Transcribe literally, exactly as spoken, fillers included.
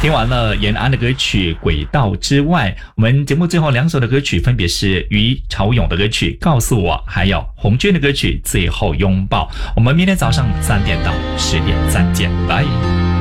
听完了延安的歌曲《轨道之外》，我们节目最后两首的歌曲分别是于朝勇的歌曲《告诉我》，还有红军的歌曲《最后拥抱》。我们明天早上三点到十点再见，拜。